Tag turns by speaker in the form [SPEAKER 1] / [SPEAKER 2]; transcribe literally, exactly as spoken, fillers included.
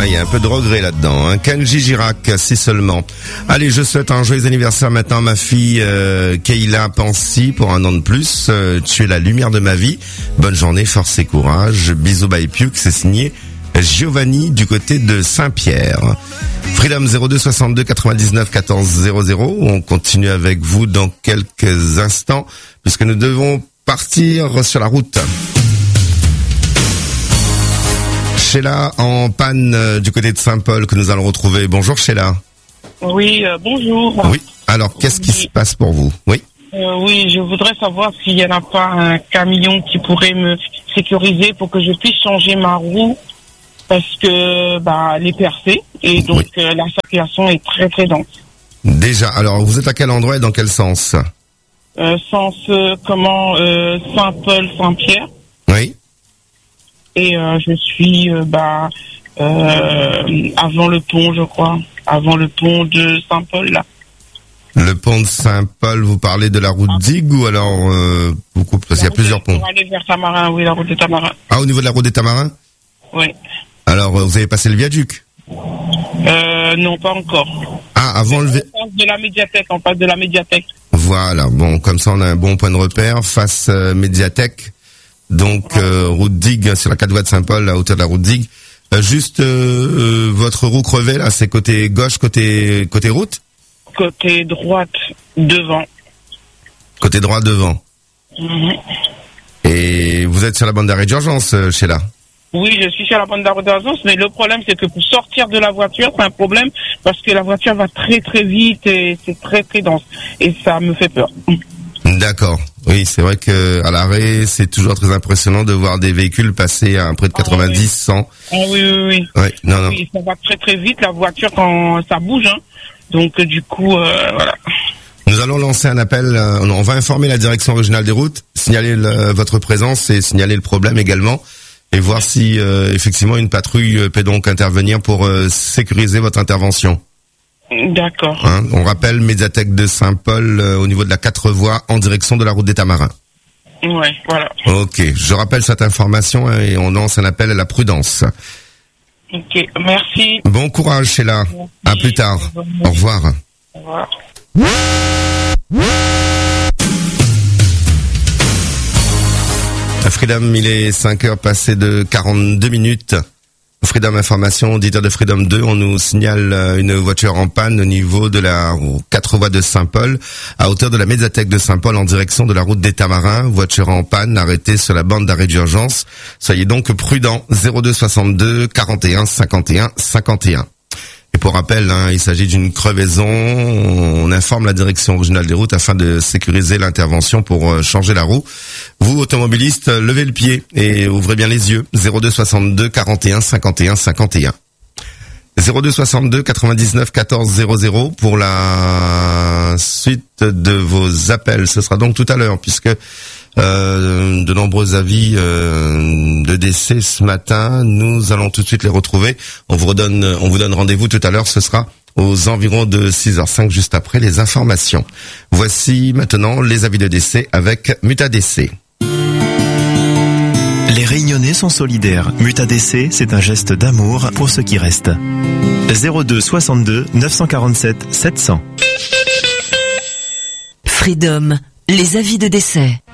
[SPEAKER 1] Ah, il y a un peu de regret là-dedans. Hein. Kenji Girac, si seulement. Allez, je souhaite un joyeux anniversaire maintenant à ma fille euh, Kayla Pansy pour un an de plus. Euh, tu es la lumière de ma vie. Bonne journée, force et courage. Bisous, bye Piuk. C'est signé Giovanni du côté de Saint-Pierre. Freedom zéro deux soixante-deux quatre-vingt-dix-neuf quatorze zéro zéro. On continue avec vous dans quelques instants puisque nous devons partir sur la route. Sheila en panne euh, du côté de Saint-Paul que nous allons retrouver. Bonjour Sheila.
[SPEAKER 2] Oui, euh, bonjour.
[SPEAKER 1] Oui. Alors, qu'est-ce qui
[SPEAKER 2] oui.
[SPEAKER 1] se passe pour vous? Oui.
[SPEAKER 2] Euh, oui, je voudrais savoir s'il n'y en a pas un camion qui pourrait me sécuriser pour que je puisse changer ma roue parce que bah elle est percée et donc oui. euh, la circulation est très très dense.
[SPEAKER 1] Déjà, alors vous êtes à quel endroit et dans quel sens?
[SPEAKER 2] Euh, sens euh, comment euh, Saint-Paul, Saint-Pierre.
[SPEAKER 1] Oui.
[SPEAKER 2] Et euh, je suis euh, bah euh, avant le pont, je crois, avant le pont de Saint-Paul là.
[SPEAKER 1] Le pont de Saint-Paul, vous parlez de la route Digue ou alors euh, beaucoup parce qu'il y a plusieurs ponts.
[SPEAKER 2] Pour aller vers Tamarin, oui, la route des Tamarins.
[SPEAKER 1] Ah, au niveau de la route des Tamarins?
[SPEAKER 2] Oui.
[SPEAKER 1] Alors, vous avez passé le viaduc?
[SPEAKER 2] Euh, non, pas encore.
[SPEAKER 1] Ah, avant le viaduc.
[SPEAKER 2] En face de la médiathèque, en face de la médiathèque.
[SPEAKER 1] Voilà, bon, comme ça on a un bon point de repère face euh, médiathèque. Donc, euh, route Digue, sur la quatre voies de Saint-Paul, à hauteur de la route Digue. Euh, juste, euh, euh, votre roue crevée, là, c'est côté gauche, côté côté route?
[SPEAKER 2] Côté droite, devant.
[SPEAKER 1] Côté droit, devant.
[SPEAKER 2] Mm-hmm.
[SPEAKER 1] Et vous êtes sur la bande d'arrêt d'urgence, euh, Sheila?
[SPEAKER 2] Oui, je suis sur la bande d'arrêt d'urgence, mais le problème, c'est que pour sortir de la voiture, c'est un problème, parce que la voiture va très très vite et c'est très très dense. Et ça me fait peur.
[SPEAKER 1] D'accord. Oui, c'est vrai que à l'arrêt, c'est toujours très impressionnant de voir des véhicules passer à près de quatre-vingt-dix, cent.
[SPEAKER 2] Ah oui, oui, oui.
[SPEAKER 1] Oui, non, non.
[SPEAKER 2] Oui, ça va très très vite, la voiture, quand ça bouge, hein. Donc, euh, du coup, euh, voilà.
[SPEAKER 1] Nous allons lancer un appel, euh, on va informer la direction régionale des routes, signaler le, votre présence et signaler le problème également, et voir si, euh, effectivement, une patrouille peut donc intervenir pour euh, sécuriser votre intervention.
[SPEAKER 2] D'accord.
[SPEAKER 1] Hein, on rappelle médiathèque de Saint-Paul euh, au niveau de la quatre voies en direction de la route des Tamarins.
[SPEAKER 2] Ouais, voilà.
[SPEAKER 1] Ok, je rappelle cette information et on lance un appel à la prudence.
[SPEAKER 2] Ok, merci.
[SPEAKER 1] Bon courage Sheila,
[SPEAKER 2] Merci.
[SPEAKER 1] À plus tard. Au revoir.
[SPEAKER 2] Au revoir.
[SPEAKER 1] À Freedom, il est cinq heures passées de quarante-deux minutes. Freedom Information, auditeur de Freedom deux, on nous signale une voiture en panne au niveau de la quatre voies de Saint-Paul, à hauteur de la médiathèque de Saint-Paul en direction de la route des Tamarins. Voiture en panne, arrêtée sur la bande d'arrêt d'urgence. Soyez donc prudents. zéro deux soixante-deux quarante et un cinquante et un cinquante et un. Et pour rappel, hein, il s'agit d'une crevaison. On informe la direction régionale des routes afin de sécuriser l'intervention pour changer la roue. Vous, automobilistes, levez le pied et ouvrez bien les yeux. zéro deux soixante-deux quarante et un cinquante et un cinquante et un. zéro deux soixante-deux quatre-vingt-dix-neuf quatorze zéro zéro pour la suite de vos appels. Ce sera donc tout à l'heure puisque Euh, de nombreux avis euh, de décès ce matin. Nous allons tout de suite les retrouver. On vous redonne, on vous donne rendez-vous tout à l'heure. Ce sera aux environs de six heures cinq, juste après les informations. Voici maintenant les avis de décès avec Mutadc.
[SPEAKER 3] Les Réunionnais sont solidaires. Mutadc, c'est un geste d'amour pour ceux qui restent. zéro deux soixante-deux neuf cent quarante-sept sept cents.
[SPEAKER 4] Freedom, les avis de décès.